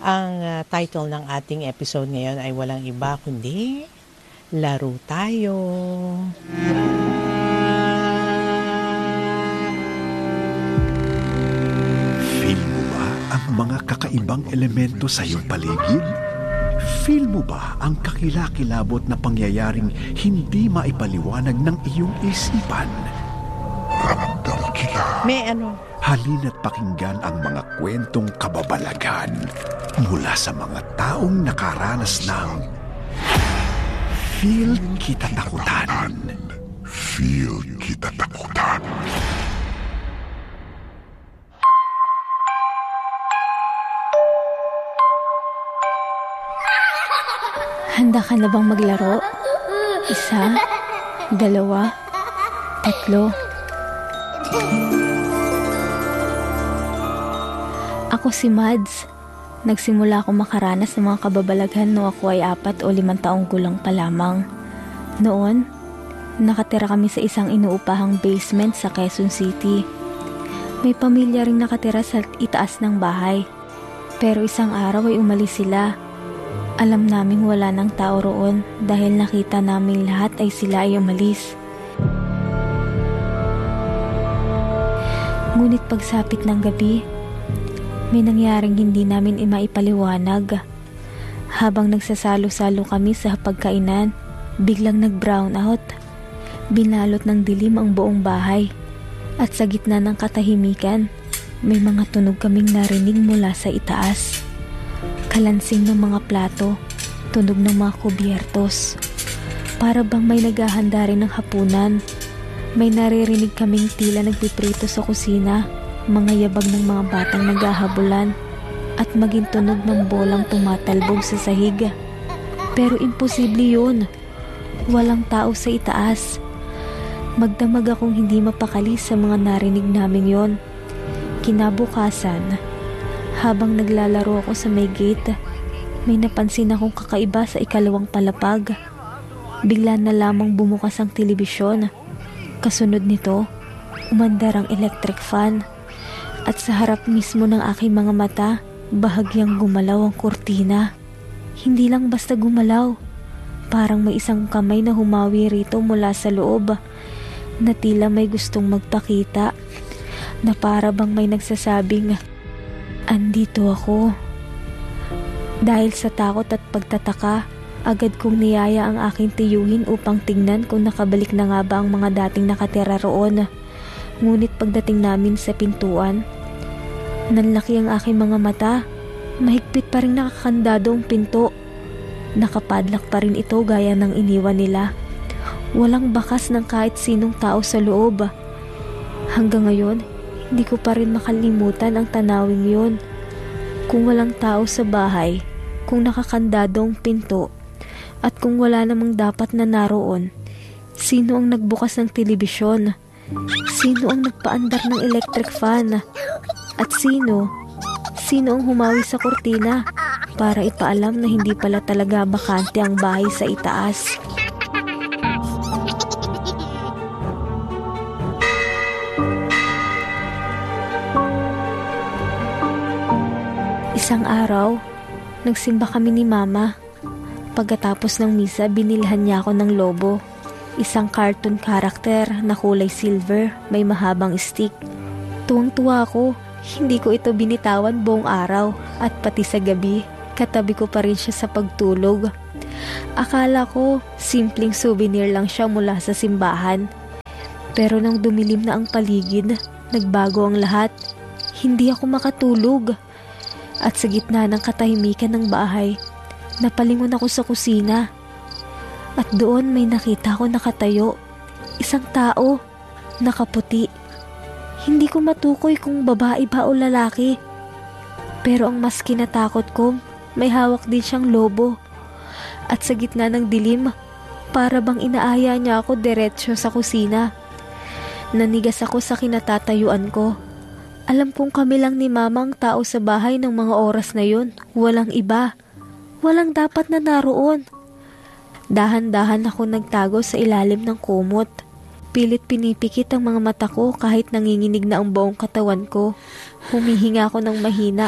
Ang title ng ating episode ngayon ay walang iba kundi Laro Tayo. Feel mo ba ang mga kakaibang elemento sa iyong paligid? Feel mo ba ang kakilakilabot na pangyayaring hindi maipaliwanag ng iyong isipan? Ramdam kita. Halina't pakinggan ang mga kwentong kababalaghan mula sa mga taong nakaranas ng Feel Kita Takutan. Feel Kita Takutan. Handa ka na bang maglaro? 1, 2, 3. Ako si Mads. Nagsimula ako makaranas ng mga kababalaghan noong ako ay 4 o 5 taong gulang pa lamang. Noon, nakatira kami sa isang inuupahang basement sa Quezon City. May pamilya ring nakatira sa itaas ng bahay. Pero isang araw ay umalis sila. Alam naming wala ng tao roon dahil nakita naming lahat ay sila ay umalis. Ngunit pagsapit ng gabi, may nangyaring hindi namin maipaliwanag. Habang nagsasalo-salo kami sa pagkainan, biglang nag-brown out. Binalot ng dilim ang buong bahay. At sa gitna ng katahimikan, may mga tunog kaming narinig mula sa itaas. Kalansing ng mga plato, tunog ng mga kubyertos. Para bang may naghahanda rin ng hapunan. May naririnig kaming tila nagpiprito sa kusina, mga yabag ng mga batang naghahabulan, at maging tunog ng bolang tumatalbog sa sahig. Pero imposible yun. Walang tao sa itaas. Magdamag akong hindi mapakali sa mga narinig namin yon. Kinabukasan, habang naglalaro ako sa may gate, may napansin akong kakaiba sa 2nd palapag. Bigla na lamang bumukas ang telebisyon. Kasunod nito, umandar ang electric fan. At sa harap mismo ng aking mga mata, bahagyang gumalaw ang kurtina. Hindi lang basta gumalaw. Parang may isang kamay na humawi rito mula sa loob, na tila may gustong magpakita, na para bang may nagsasabing, "Andito ako." Dahil sa takot at pagtataka, agad kong niyaya ang aking tiyuhin upang tingnan kung nakabalik na nga ba ang mga dating nakatira roon. Ngunit pagdating namin sa pintuan, nanlaki ang aking mga mata. Mahigpit pa rin nakakandado ang pinto. Nakapadlak pa rin ito gaya ng iniwan nila. Walang bakas ng kahit sinong tao sa loob. Hanggang ngayon, hindi ko pa rin makalimutan ang tanawing yun. Kung walang tao sa bahay, kung nakakandado ang pinto, at kung wala namang dapat na naroon, sino ang nagbukas ng telebisyon? Sino ang nagpaandar ng electric fan? At sino ang humawi sa kurtina para ipaalam na hindi pala talaga bakante ang bahay sa itaas? Isang araw, nagsimba kami ni Mama. Pagkatapos ng misa, binilhan niya ako ng lobo. Isang cartoon character na kulay silver, may mahabang stick. Tuwang-tuwa ako. Hindi ko ito binitawan buong araw at pati sa gabi, katabi ko pa rin siya sa pagtulog. Akala ko, simpleng souvenir lang siya mula sa simbahan. Pero nang dumilim na ang paligid, nagbago ang lahat. Hindi ako makatulog. At sa gitna ng katahimikan ng bahay, napalingon ako sa kusina. At doon may nakita ko nakatayo. Isang tao, nakaputi. Hindi ko matukoy kung babae ba o lalaki. Pero ang mas kinatakot ko, may hawak din siyang lobo. At sa gitna ng dilim, para bang inaaya niya ako diretsyo sa kusina. Nanigas ako sa kinatatayuan ko. Alam kong kami lang ni Mama ang tao sa bahay ng mga oras na yun. Walang iba. Walang dapat na naroon. Dahan-dahan ako nagtago sa ilalim ng kumot. Pilit pinipikit ang mga mata ko kahit nanginginig na ang buong katawan ko. Humihinga ako ng mahina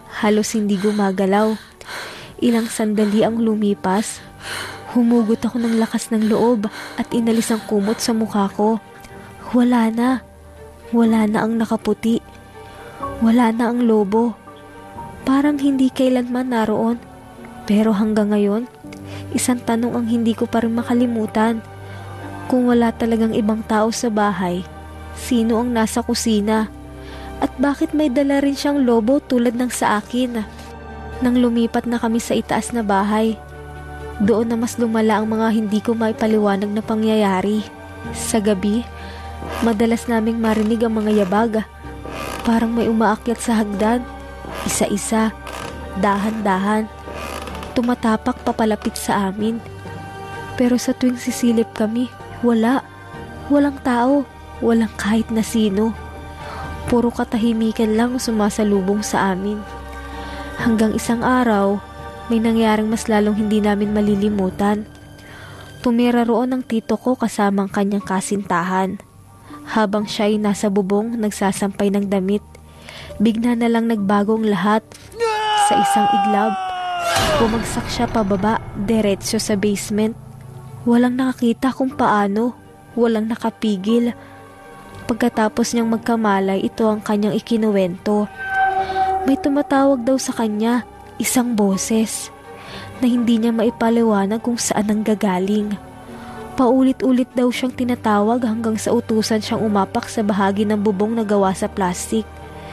halos hindi gumagalaw. Ilang sandali ang lumipas. Humugot ako ng lakas ng loob at inalis ang kumot sa mukha ko. Wala na. Wala na ang nakaputi. Wala na ang lobo. Parang hindi kailanman naroon. Pero hanggang ngayon, isang tanong ang hindi ko pa rin makalimutan. Kung wala talagang ibang tao sa bahay, sino ang nasa kusina? At bakit may dala rin siyang lobo tulad ng sa akin? Nang lumipat na kami sa itaas na bahay, doon na mas lumala ang mga hindi ko maipaliwanag na pangyayari. Sa gabi, madalas naming marinig ang mga yabag. Parang may umaakyat sa hagdan. Isa-isa, dahan-dahan. Tumatapak papalapit sa amin. Pero sa tuwing sisilip kami, wala. Walang tao. Walang kahit na sino. Puro katahimikan lang sumasalubong sa amin. Hanggang isang araw, may nangyaring mas lalong hindi namin malilimutan. Tumira roon ang tito ko kasamang kanyang kasintahan. Habang siya ay nasa bubong nagsasampay ng damit, bigla na lang nagbagong lahat. Sa isang iglap, bumagsak siya pababa, diretsyo sa basement. Walang nakakita kung paano, walang nakapigil. Pagkatapos niyang magkamalay, ito ang kanyang ikinuwento. May tumatawag daw sa kanya, isang boses, na hindi niya maipaliwanag kung saan ang gagaling. Paulit-ulit daw siyang tinatawag hanggang sa utusan siyang umapak sa bahagi ng bubong na gawa sa plastik.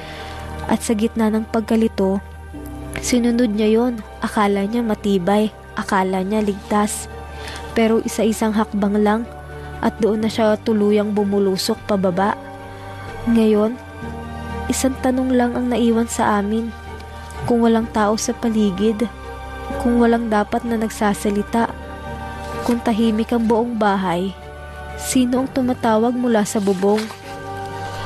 At sa gitna ng pagkalito, sinunod niya yon. Akala niya matibay, akala niya ligtas. Pero isa-isang hakbang lang at doon na siya tuluyang bumulusok pababa. Ngayon, isang tanong lang ang naiwan sa amin. Kung walang tao sa paligid, kung walang dapat na nagsasalita, kung tahimik ang buong bahay, sino ang tumatawag mula sa bubong?